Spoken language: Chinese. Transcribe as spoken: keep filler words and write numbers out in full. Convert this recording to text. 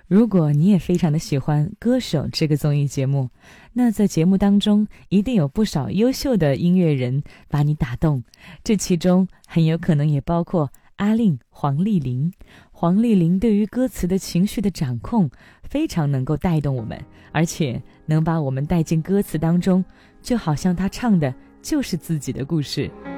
如果你也非常的喜欢《歌手》这个综艺节目，那在节目当中一定有不少优秀的音乐人把你打动，这其中很有可能也包括阿令、黄丽玲。黄丽玲对于歌词的情绪的掌控非常能够带动我们，而且能把我们带进歌词当中，就好像她唱的就是自己的故事。